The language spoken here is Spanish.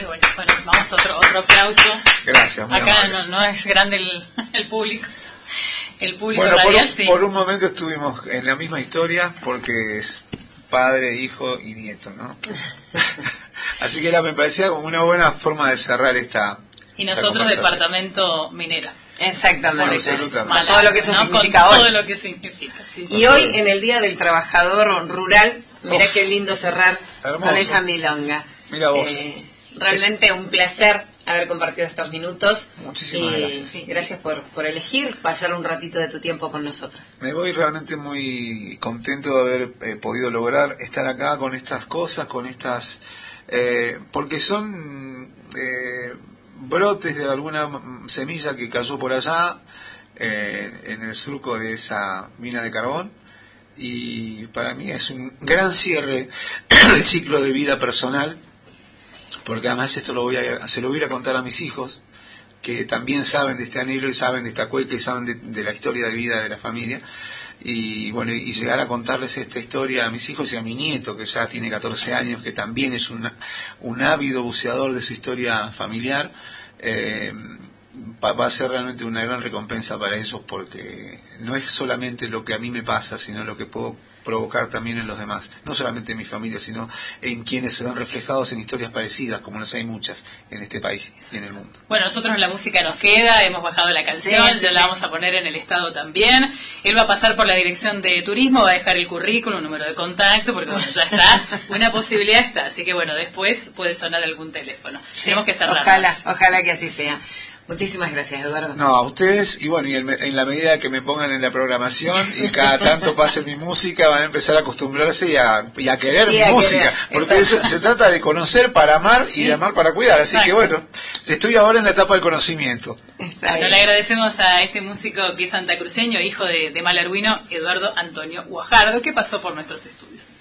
bueno. Bueno, vamos a otro aplauso. Gracias, muy Acá amables. no es grande el público. El público Bueno, radial, sí. por un momento estuvimos en la misma historia porque es padre, hijo y nieto, ¿no? Así que me parecía como una buena forma de cerrar esta. Y nosotros departamento minera. Exactamente. Absolutamente. Con todo lo que eso significa con hoy. todo lo que significa. Sí. Y hoy, en el Día del Trabajador Rural, mirá qué lindo cerrar hermoso. con esa milonga. Mira vos. Realmente un placer haber compartido estos minutos. Muchísimas gracias. Sí, gracias por elegir pasar un ratito de tu tiempo con nosotras. Me voy realmente muy contento de haber podido lograr estar acá con estas cosas, con estas... porque son brotes de alguna semilla que cayó por allá en el surco de esa mina de carbón, y para mí es un gran cierre de ciclo de vida personal, porque además esto se lo voy a ir a contar a mis hijos, que también saben de este anhelo y saben de esta cueca y saben de la historia de vida de la familia. Y bueno, y llegar a contarles esta historia a mis hijos y a mi nieto, que ya tiene 14 años, que también es un ávido buceador de su historia familiar, va a ser realmente una gran recompensa para ellos, porque no es solamente lo que a mí me pasa, sino lo que puedo provocar también en los demás, no solamente en mi familia, sino en quienes se ven reflejados en historias parecidas, como las hay muchas en este país y en el mundo. Bueno, nosotros la música nos queda, hemos bajado la canción, ya la vamos a poner en el estado también. Él va a pasar por la dirección de turismo, va a dejar el currículum, número de contacto, porque bueno, ya está, una posibilidad está, así que bueno, después puede sonar algún teléfono. Tenemos que cerrar. Ojalá que así sea. Muchísimas gracias, Eduardo. No, a ustedes, y bueno, y en la medida que me pongan en la programación y cada tanto pase mi música, van a empezar a acostumbrarse y a querer mi música, porque eso se trata de conocer para amar y de amar para cuidar, así que bueno, estoy ahora en la etapa del conocimiento. Bueno, le agradecemos a este músico que es santacruceño, hijo de Malarguino, Eduardo Antonio Guajardo, que pasó por nuestros estudios.